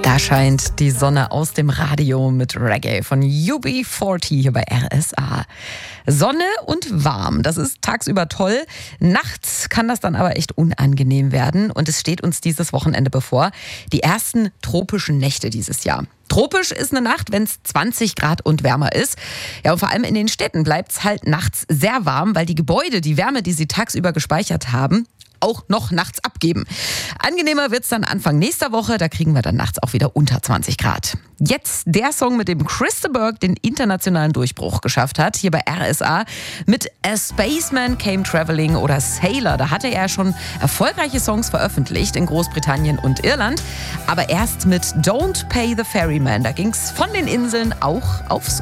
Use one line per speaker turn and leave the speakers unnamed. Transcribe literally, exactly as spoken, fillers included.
Da scheint die Sonne aus dem Radio mit Reggae von U B vierzig hier bei R S A. Sonne und warm, das ist tagsüber toll. Nachts kann das dann aber echt unangenehm werden. Und es steht uns dieses Wochenende bevor. Die ersten tropischen Nächte dieses Jahr. Tropisch ist eine Nacht, wenn es zwanzig Grad und wärmer ist. Ja, und vor allem in den Städten bleibt es halt nachts sehr warm, weil die Gebäude die Wärme, die sie tagsüber gespeichert haben, auch noch nachts abgeben. Angenehmer wird's dann Anfang nächster Woche, da kriegen wir dann nachts auch wieder unter zwanzig Grad. Jetzt der Song, mit dem Chris de Burgh den internationalen Durchbruch geschafft hat, hier bei R S A mit A Spaceman Came Traveling oder Sailor. Da hatte er schon erfolgreiche Songs veröffentlicht in Großbritannien und Irland, aber erst mit Don't Pay the Ferryman. Da ging's von den Inseln auch aufs